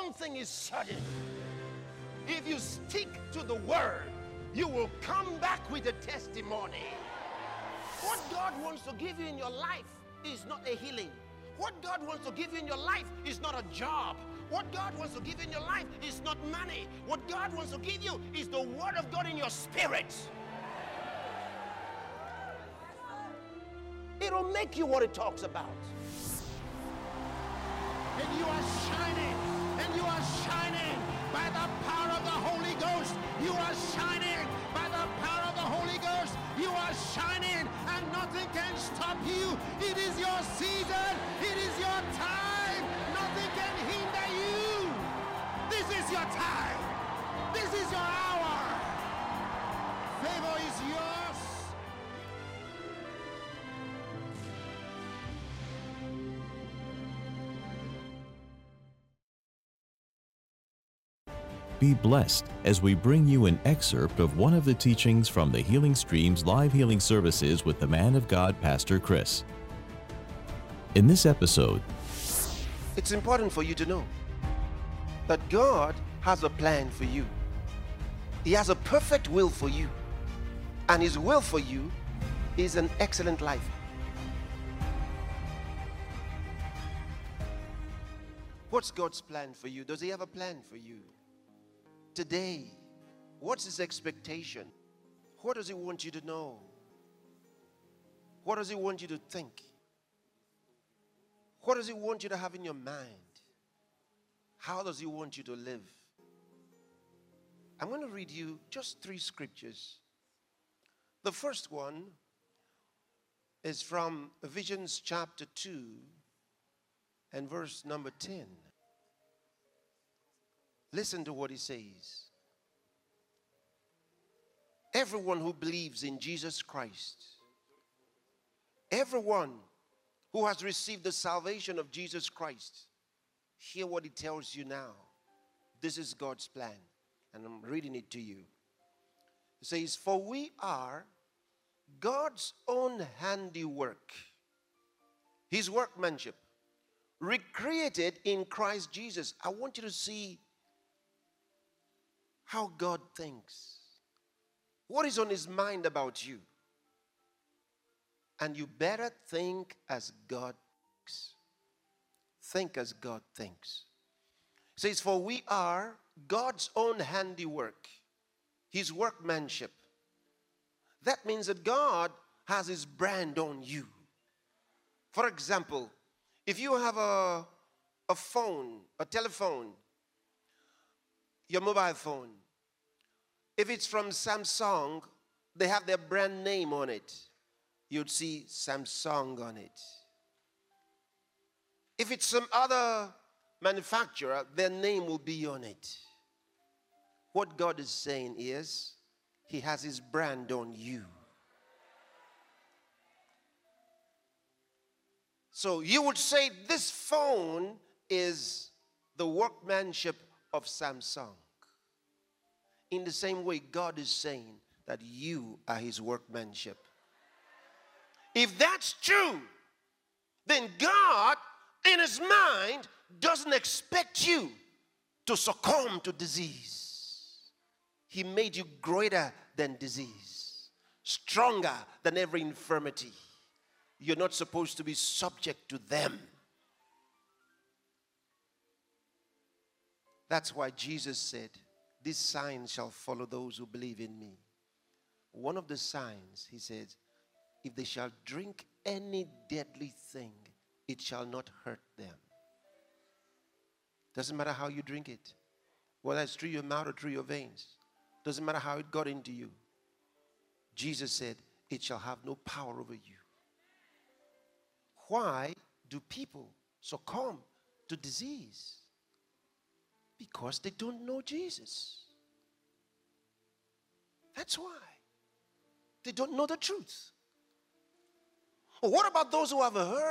one thing is certain. If you stick to the word, you will come back with a testimony. What God wants to give you in your life is not a healing. What God wants to give you in your life is not a job. What God wants to give you in your life is not money. What God wants to give you is the word of God in your spirit. It'll make you what it talks about. And you are shining, and you are shining by the power of the Holy Ghost. You are shining by the power of the Holy Ghost. You are shining, and nothing can stop you. It is your season. It is your time. Nothing can hinder you. This is your time. This is your hour. Favor is yours. Be blessed as we bring you an excerpt of one of the teachings from the Healing Streams live healing services with the man of God, Pastor Chris. In this episode, it's important for you to know that God has a plan for you. He has a perfect will for you. And His will for you is an excellent life. What's God's plan for you? Does He have a plan for you? Today, what's His expectation? What does He want you to know? What does He want you to think? What does He want you to have in your mind? How does He want you to live? I'm going to read you just 3 scriptures. The first one is from Ephesians chapter 2 and verse number 10. Listen to what he says. Everyone who believes in Jesus Christ, everyone who has received the salvation of Jesus Christ, hear what he tells you now. This is God's plan, and I'm reading it to you. It says, for we are God's own handiwork, His workmanship, recreated in Christ Jesus. I want you to see how God thinks. What is on His mind about you? And you better think as God thinks. Think as God thinks. It says, for we are God's own handiwork, His workmanship. That means that God has His brand on you. For example, if you have a phone, a telephone, your mobile phone, if it's from Samsung, they have their brand name on it. You'd see Samsung on it. If it's some other manufacturer, their name will be on it. What God is saying is, He has His brand on you. So you would say this phone is the workmanship of Samsung. In the same way, God is saying that you are His workmanship. If that's true, then God, in His mind, doesn't expect you to succumb to disease. He made you greater than disease, stronger than every infirmity. You're not supposed to be subject to them. That's why Jesus said, these signs shall follow those who believe in me. One of the signs, He said, if they shall drink any deadly thing, it shall not hurt them. Doesn't matter how you drink it, whether it's through your mouth or through your veins. Doesn't matter how it got into you. Jesus said, it shall have no power over you. Why do people succumb to disease? Because they don't know Jesus. That's why. They don't know the truth. But what about those who have heard